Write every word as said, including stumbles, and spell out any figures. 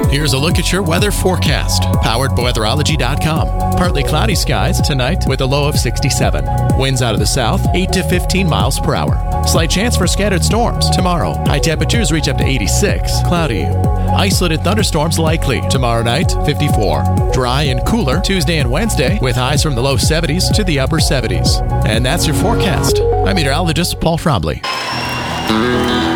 Here's a look at your weather forecast, powered by weatherology dot com. Partly cloudy skies tonight with a low of sixty-seven. Winds out of the south, eight to fifteen miles per hour. Slight chance for scattered storms tomorrow. High temperatures reach up to eighty-six. Cloudy. Isolated thunderstorms likely. Tomorrow night, fifty-four. Dry and cooler Tuesday and Wednesday with highs from the low seventies to the upper seventies. And that's your forecast. I'm meteorologist Paul Frombley.